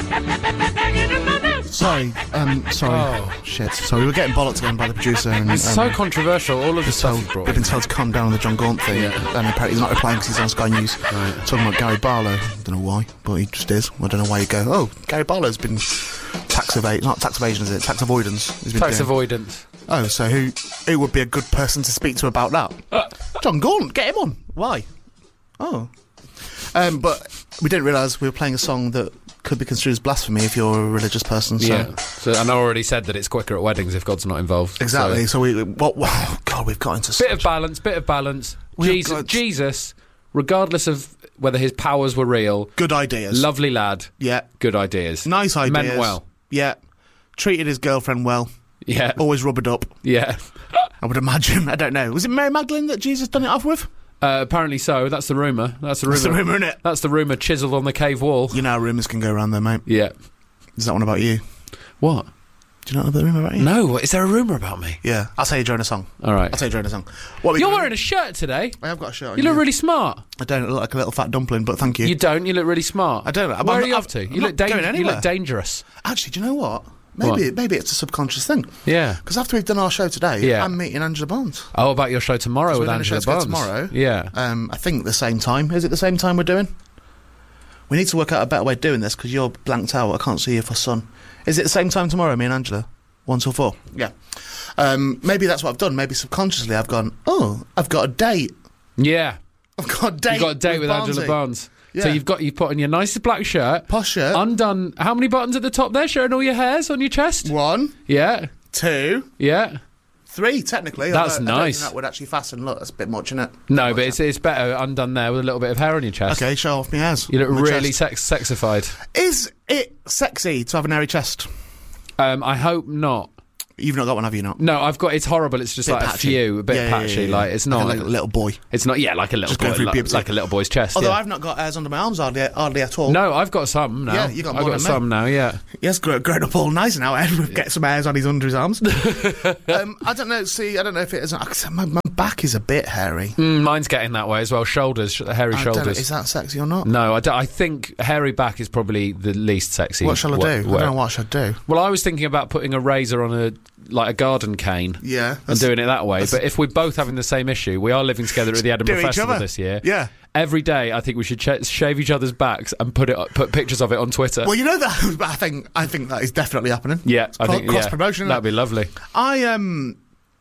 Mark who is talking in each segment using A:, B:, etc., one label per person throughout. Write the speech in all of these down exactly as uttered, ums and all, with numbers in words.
A: Sorry, um, sorry.
B: Oh.
A: Shit. So we were getting bollocked again by the producer. And,
B: It's
A: um,
B: so controversial, all of the stuff
A: told,
B: you brought
A: we've been
B: in.
A: told to calm down on the John Gaunt thing,
B: Yeah.
A: and apparently he's not replying because he's on Sky News.
B: Right.
A: Talking about Gary Barlow. Don't know why, but he just is. I don't know why you go, oh, Gary Barlow's been tax evade, not tax evasion, is it? Tax avoidance. He's been
B: Tax
A: doing.
B: avoidance.
A: Oh, so who who would be a good person to speak to about that? John Gaunt, get him on. Why? Oh. Um, but we didn't realise we were playing a song that could be construed as blasphemy if you're a religious person. So.
B: Yeah. So, and I already said that it's quicker at weddings if God's not involved.
A: Exactly.
B: So,
A: So, we, what, wow, God, we've got into
B: bit
A: such...
B: of balance, bit of balance.
A: We've
B: Jesus,
A: got-
B: Jesus, regardless of whether his powers were real,
A: Good ideas.
B: lovely lad,
A: Yeah.
B: good ideas.
A: Nice ideas.
B: Meant well.
A: Yeah. Treated his girlfriend well.
B: Yeah.
A: Always rubbered up.
B: Yeah.
A: I would imagine. I don't know. Was it Mary Magdalene that Jesus done it off with?
B: Uh, apparently so. That's the rumour. That's the rumour.
A: That's the rumour, innit?
B: That's the rumour chiselled on the cave wall.
A: You know how rumours can go around there, mate.
B: Yeah.
A: Is that one about you?
B: What?
A: Do you not know the rumour about you?
B: No. Is there a rumour about me?
A: Yeah. I'll tell you during a song.
B: All right.
A: I'll tell you during a song. What are we
B: You're
A: gonna-
B: wearing a shirt today.
A: I have got a shirt on.
B: You look
A: yeah.
B: really smart.
A: I don't look like a little fat dumpling, but thank you.
B: You don't. You look really smart.
A: I don't. I'm-
B: Where
A: I'm
B: are you
A: not-
B: off to?
A: I'm
B: You
A: not
B: look, dang-
A: going
B: you
A: anywhere.
B: look dangerous.
A: Actually, do you know what? Maybe
B: What?
A: maybe it's a subconscious thing.
B: Yeah.
A: Because after we've done our show today,
B: Yeah.
A: I'm meeting Angela Barnes.
B: Oh, about your show tomorrow with
A: we're doing a show
B: Angela
A: together
B: Barnes.
A: tomorrow.
B: Yeah.
A: Um, I think the same time. Is it the same time we're doing? We need to work out a better way of doing this because you're blanked out. I can't see you for sun. Is it the same time tomorrow, me and Angela? One till four? Yeah. Um, maybe that's what I've done. Maybe subconsciously I've gone, oh, I've got a date.
B: Yeah.
A: I've got a date.
B: You got a date with,
A: Barnesy.
B: Angela Barnes.
A: Yeah.
B: So you've got you've put on your nicest black shirt,
A: Posh shirt.
B: undone. How many buttons at the top there, showing all your hairs on your chest?
A: One,
B: Yeah.
A: two,
B: Yeah.
A: three, technically.
B: That's
A: although I don't
B: nice.
A: think that would actually fasten. Look, that's a bit much, isn't it?
B: No, but it's it's better undone there with a little bit of hair on your chest.
A: Okay, show off my hairs.
B: You look
A: My
B: really
A: chest.
B: sex sexified.
A: Is it sexy to have an airy chest?
B: Um, I hope not.
A: You've not got one, have you not?
B: No, I've got. It's horrible. It's just
A: Bit
B: like
A: patchy.
B: a few, a bit
A: Yeah, yeah,
B: patchy.
A: yeah, yeah.
B: Like it's
A: Like
B: not
A: a, like a little boy.
B: It's not. Yeah, like a little
A: Just going
B: boy,
A: through
B: like,
A: puberty.
B: like a little boy's chest.
A: Although
B: yeah.
A: I've not got hairs under my arms hardly, hardly at all.
B: No, I've got some now.
A: Yeah, you got
B: I've
A: more
B: got
A: than me.
B: some now. Yeah.
A: Yes, grown, grown up all nice now. Ed would get some hairs on his under his arms. um, I don't know. See, I don't know if it is. My, my back is a bit hairy.
B: Mm, mine's getting that way as well. Shoulders, sh- hairy
A: I don't know,
B: shoulders.
A: is that sexy or not?
B: No, I, don't- I think hairy back is probably the least sexy.
A: What shall I do?
B: Wa-
A: I
B: wa-
A: don't know what I should do.
B: Well, I was thinking about putting a razor on a like a garden cane
A: Yeah,
B: and
A: that's-
B: doing it that way.
A: that's-
B: But if we're both having the same issue, we are living together at the Edinburgh
A: Do each
B: Festival
A: other.
B: this year.
A: Yeah.
B: Every day, I think we should ch- shave each other's backs and put it put pictures of it on Twitter.
A: Well, you know that. I think I think that is definitely happening.
B: yeah, I think
A: cross
B: yeah,
A: promotion.
B: That'd be lovely.
A: I um,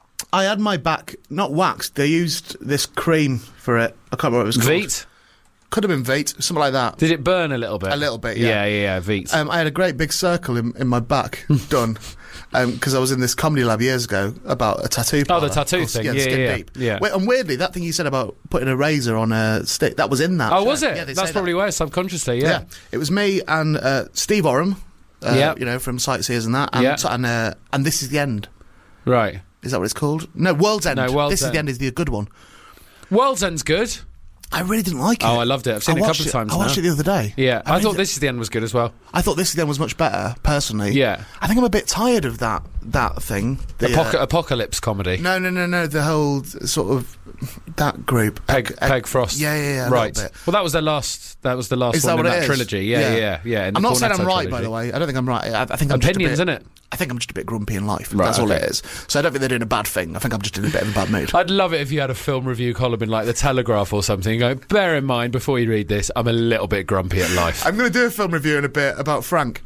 A: I had my back not waxed. They used this cream for it. I can't remember what it was called.
B: Veet?
A: Could have been Veet, something like that.
B: Did it burn a little bit?
A: A little bit, yeah.
B: Yeah, yeah, yeah. Veet.
A: Um, I had a great big circle in, in my back done because I was in this comedy lab years ago about a tattoo.
B: Oh, the
A: parlour
B: tattoo
A: called-
B: thing.
A: Yeah,
B: Yeah,
A: Skin
B: yeah,
A: Deep.
B: yeah.
A: Wait, and weirdly, that thing you said about putting a razor on a stick, that was in that.
B: oh,
A: show.
B: was it?
A: Yeah, they
B: That's
A: say
B: probably
A: that.
B: where subconsciously.
A: Yeah.
B: Yeah.
A: It was me and uh, Steve Oram. Uh,
B: Yeah.
A: You know, from Sightseers and that. And,
B: Yeah.
A: and, uh, and This Is the End.
B: Right.
A: Is that what it's called? No, World's End.
B: No, World's
A: This Is
B: End.
A: the End is the good one.
B: World's End's good.
A: I really didn't like it.
B: Oh, I loved it. I've seen
A: I
B: it a
A: watched
B: couple of
A: it-
B: times
A: I watched
B: now.
A: it the other day.
B: Yeah, I,
A: really
B: thought
A: di-
B: This Is the End was good as well.
A: I thought This Is the End was much better, personally.
B: Yeah.
A: I think I'm a bit tired of that that thing. The,
B: Apoc-
A: uh,
B: apocalypse comedy.
A: no, no, no, no. The whole sort of that group.
B: Peg,
A: Egg-
B: Peg Frost.
A: Yeah, yeah, yeah. a
B: Right.
A: little bit.
B: Well, that was the last. That was the last
A: Is that
B: one
A: what
B: in
A: it
B: that
A: is?
B: trilogy. Yeah, yeah, yeah. yeah in
A: I'm
B: the
A: not saying I'm
B: Cornetto
A: right, by
B: trilogy.
A: the way. I don't think I'm right. I, I think I'm
B: Opinions,
A: just a bit,
B: innit?
A: I think I'm just a bit grumpy in life.
B: Right,
A: That's all
B: okay.
A: it is. So I don't think they're doing a bad thing. I think I'm just in a bit of a bad mood.
B: I'd love it if you had a film review column in like the Telegraph or something. Go, bear in mind before you read this, I'm a little bit grumpy at life.
A: I'm going to do a film review in a bit about Frank.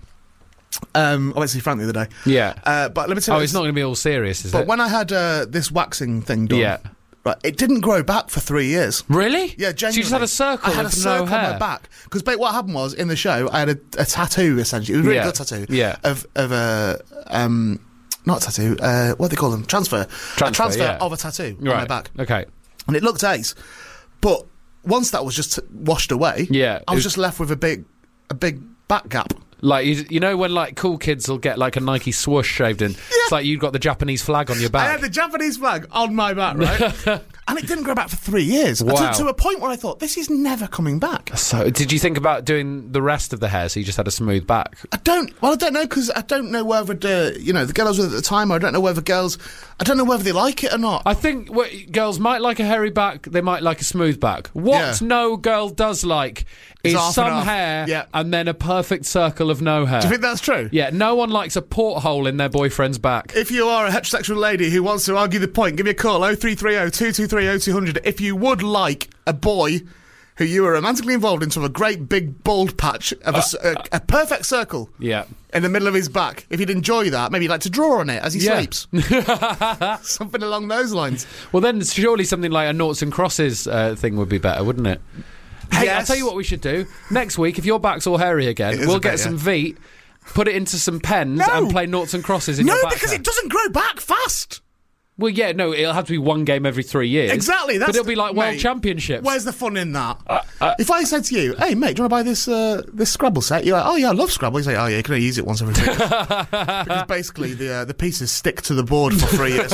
A: Um, I went to see Frank the other day.
B: Yeah.
A: Uh, but let me tell
B: Oh,
A: you.
B: it's not going to be all serious, is
A: But
B: it?
A: when I had uh, this waxing thing done,
B: Yeah.
A: right, it didn't grow back for three years.
B: Really?
A: Yeah,
B: So
A: genuinely.
B: you just had a circle
A: I had a
B: of
A: circle
B: no hair.
A: on my back. Because what happened was, in the show, I had a, a tattoo, essentially. It was a really
B: Yeah.
A: good tattoo.
B: Yeah.
A: Of, of a, um, not a tattoo, uh, what do they call them? Transfer.
B: Transfer,
A: a transfer
B: yeah.
A: of a tattoo on
B: Right.
A: my back.
B: Okay.
A: And it looked ace. But once that was just washed away,
B: Yeah,
A: I
B: it
A: was
B: was-
A: just left with a big, a big back gap.
B: Like, you, you know when, like, cool kids will get, like, a Nike swoosh shaved in? It's like you've got the Japanese flag on your
A: I
B: back.
A: had the Japanese flag on my back, right? And it didn't grow back for three years.
B: Wow.
A: To, to a point where I thought, this is never coming back.
B: So, did you think about doing the rest of the hair so you just had a smooth back?
A: I don't, well, I don't know, because I don't know whether, the, you know, the girls with at the time, I don't know whether girls, I don't know whether they like it or not.
B: I think what, girls might like a hairy back, they might like a smooth back. What
A: Yeah.
B: no girl does like
A: It's
B: is
A: half and
B: some
A: half.
B: hair
A: Yeah.
B: and then a perfect circle of no hair.
A: Do you think that's true?
B: Yeah, no one likes a porthole in their boyfriend's back.
A: If you are a heterosexual lady who wants to argue the point, give me a call, oh three three oh, two two three, oh two hundred. If you would like a boy who you are romantically involved into a great big bald patch of a, s- a- a perfect circle
B: Yeah.
A: in the middle of his back, if you'd enjoy that, maybe you'd like to draw on it as he
B: Yeah.
A: sleeps. Something along those lines.
B: Well, then surely something like a noughts and crosses uh, thing would be better, wouldn't it? Hey,
A: Yes.
B: I'll tell you what we should do. Next week, if your back's all hairy
A: It
B: again,
A: is
B: we'll
A: a bit,
B: get some
A: yeah.
B: Veet, put it into some pens,
A: No.
B: and play noughts and crosses in
A: No,
B: your back
A: because
B: hair.
A: it doesn't grow back fast.
B: Well, yeah, no, it'll have to be one game every three years.
A: Exactly. That's
B: but it'll be like World
A: mate,
B: Championships.
A: Where's the fun in that?
B: uh,
A: if I said to you, "Hey mate, do you want to buy this uh, this Scrabble set?" You're like, "Oh yeah, I love Scrabble." You say, "Oh yeah, you can only use it once every three years." Because basically the uh, the pieces stick to the board for three years.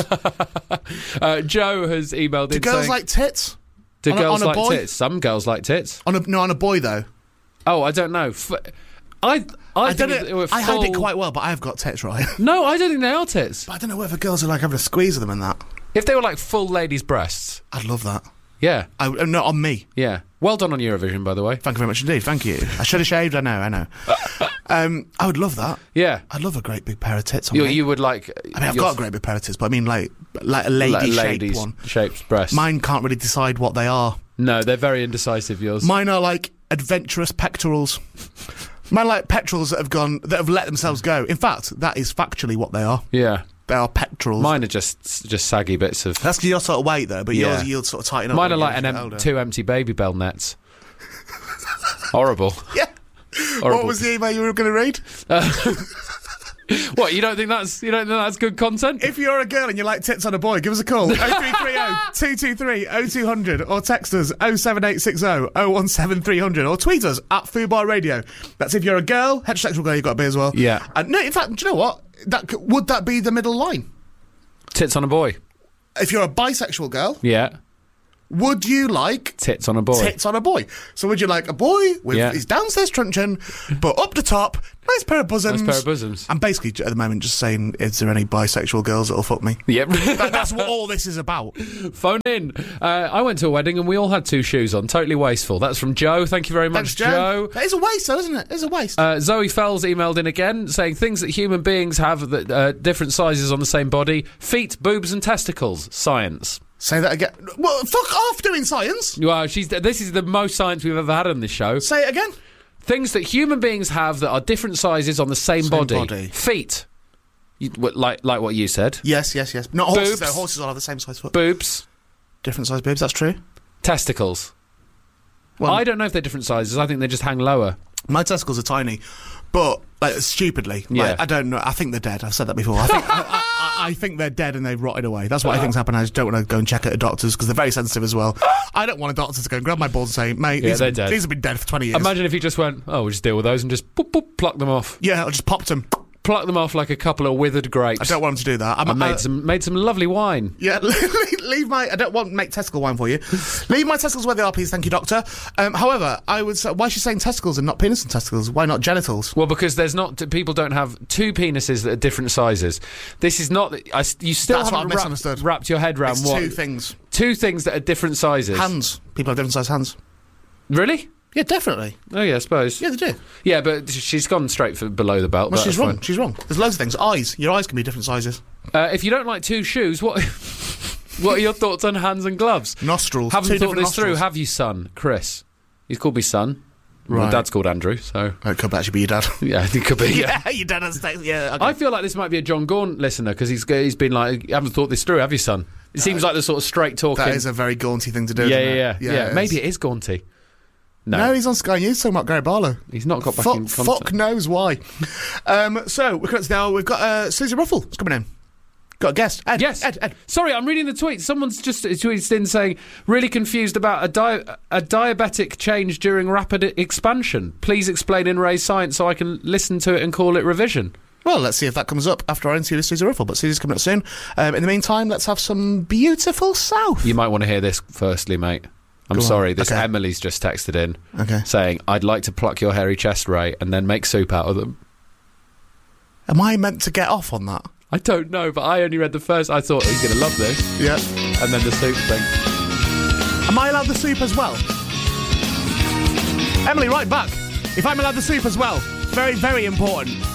B: Uh, Joe has emailed
A: Do
B: in
A: girls
B: saying,
A: like tits?
B: do
A: on a-
B: girls
A: on a
B: like
A: boy?
B: tits? Some girls like tits.
A: On a no, on a boy though.
B: Oh, I don't know. F- I, I,
A: I
B: think
A: don't
B: it-
A: know.
B: it
A: I hide it
B: full-
A: quite well, but I have got tits, right?
B: No, I don't think they are tits.
A: But I don't know whether girls are like having a squeeze of them and that.
B: If they were like full ladies' breasts,
A: I'd love that.
B: yeah,
A: I, uh, not on me.
B: yeah. Well done on Eurovision, by the way.
A: Thank you very much indeed. Thank you. I should have shaved. I know. I know. um, I would love that.
B: Yeah,
A: I'd love a great big pair of tits on
B: you,
A: me.
B: you would like.
A: I mean, I've
B: your
A: got a great big pair of tits, but I mean, like, like a
B: la-
A: lady-shaped
B: ladies'
A: one.
B: shaped breasts.
A: Mine can't really decide what they are.
B: No, they're very indecisive. Yours.
A: Mine are like adventurous pectorals. Mine are like petrels that have gone, that have let themselves go. In fact, that is factually what they are.
B: yeah,
A: They are pectorals.
B: mine are just just saggy bits of.
A: That's because you're sort of weight though, but
B: Yeah.
A: yours you'll sort of tighten up.
B: Mine are
A: when
B: like
A: you
B: an
A: get
B: em-
A: older.
B: two empty baby bell nets. Horrible.
A: Yeah.
B: Horrible.
A: What was the email you were going to read?
B: What, you don't think that's you don't think that's good content?
A: If you're a girl and you like tits on a boy, give us a call. oh three three oh, two two three, oh two hundred or text us oh seven eight six oh, oh one seven three hundred or tweet us at Fubar Radio. That's if you're a girl, heterosexual girl, you've got to be as well.
B: Yeah.
A: And no, in fact, do you know what? That c- would that be the middle line?
B: Tits on a boy.
A: If you're a bisexual girl,
B: Yeah.
A: would you like
B: Tits on a boy.
A: tits on a boy? So would you like a boy with
B: Yeah.
A: his downstairs truncheon, but up the top, nice pair of bosoms?
B: Nice pair of bosoms.
A: I'm basically at the moment just saying, is there any bisexual girls that'll fuck me?
B: Yep.
A: That- that's what all this is about.
B: Phone in. Uh, I went to a wedding and we all had two shoes on. Totally wasteful. That's from Joe. Thank you very much,
A: Thanks, Joe. That is a waste, though, isn't it? It's a waste.
B: Uh, Zoe Fells emailed in again saying things that human beings have that uh, different sizes on the same body: feet, boobs, and testicles. Science.
A: Say that again. Well, fuck off doing science.
B: Well, she's. This is the most science we've ever had on this show.
A: Say it again.
B: Things that human beings have that are different sizes on the same,
A: Same
B: body.
A: body.
B: Feet. You, what, like like what you said.
A: Yes, yes, yes. Not horses,
B: Boobs.
A: though. Horses all have the same size foot.
B: Boobs.
A: Different size boobs, that's true.
B: Testicles.
A: Well,
B: I don't know if they're different sizes. I think they just hang lower.
A: my testicles are tiny, but, like, stupidly.
B: Yeah.
A: Like, I don't know. I think they're dead. I've said that before. I think, I, I, I think they're dead and they've rotted away. That's what I think's happened. I just don't want to go and check at a doctor's because they're very sensitive as well. I don't want a doctor to go and grab my balls and say, mate,
B: Yeah,
A: these,
B: they're
A: have,
B: dead.
A: these have been dead for twenty years.
B: Imagine if you just went, oh, we'll just deal with those and just boop, boop, pluck them off.
A: Yeah, I just popped them.
B: Pluck them off like a couple of withered grapes.
A: I don't want them to do that. I'm,
B: I made
A: uh,
B: some made some lovely wine.
A: Yeah, leave my... I don't want to make testicle wine for you. Leave my testicles where they are, please. Thank you, doctor. Um, however, I would say... Why is she saying testicles and not penis and testicles? Why not genitals?
B: Well, because there's not people don't have two penises that are different sizes. This is not. I, you still
A: That's what I
B: haven't wrapped,
A: misunderstood.
B: wrapped your head around
A: It's
B: what
A: two things.
B: two things that are different sizes.
A: Hands. People have different size hands.
B: Really?
A: Yeah, definitely.
B: Oh yeah, I suppose.
A: Yeah, they do.
B: Yeah, but she's gone straight for below the belt.
A: Well,
B: but
A: she's
B: that's
A: wrong.
B: fine.
A: She's wrong. There's loads of things. Eyes. Your eyes can be different sizes.
B: Uh, if you don't like two shoes, what what are your thoughts on hands and gloves?
A: Nostrils.
B: Haven't
A: Two
B: thought
A: different
B: this through,
A: nostrils.
B: have you, son? Chris. He's called me son. My
A: Right.
B: dad's called Andrew, so
A: Oh, it could actually be your dad.
B: yeah, it could be. Yeah.
A: yeah, your dad has text. Yeah, okay.
B: I feel like this might be a John Gorn listener because he's he's been like, you haven't thought this through, have you, son? It seems like the sort of straight talking.
A: That is a very gaunty thing to do.
B: yeah,
A: isn't
B: yeah,
A: it?
B: yeah, yeah.
A: it
B: Maybe
A: is.
B: it is Gaunty. No,
A: No, he's on Sky News talking about Gary Barlow.
B: he's not got back
A: Fuck,
B: in
A: fuck
B: contact.
A: knows why. um, so, we're coming now. We've got uh, Susie Ruffle is coming in. Got a guest. Ed.
B: Yes.
A: Ed, Ed.
B: Sorry, I'm reading the tweet. Someone's just tweeted in saying, really confused about a, di- a diabetic change during rapid expansion. Please explain in Ray's science so I can listen to it and call it revision.
A: Well, let's see if that comes up after our interview with Susie Ruffle, but Susie's coming up soon. Um, in the meantime, let's have some beautiful South.
B: You might want to hear this firstly, mate. I'm
A: Go
B: sorry,
A: on.
B: this
A: Okay.
B: Emily's just texted in
A: Okay.
B: saying, I'd like to pluck your hairy chest, Ray, and then make soup out of them.
A: Am I meant to get off on that?
B: I don't know, but I only read the first. I thought he's going to love this.
A: Yeah.
B: And then the soup thing.
A: Am I allowed the soup as well? Emily, right back. If I'm allowed the soup as well. Very, very important.